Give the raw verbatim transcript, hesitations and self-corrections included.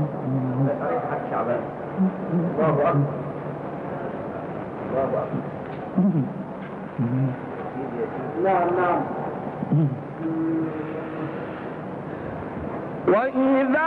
حق شعبان. الله أكبر الله أكبر. نعم نعم. وإذا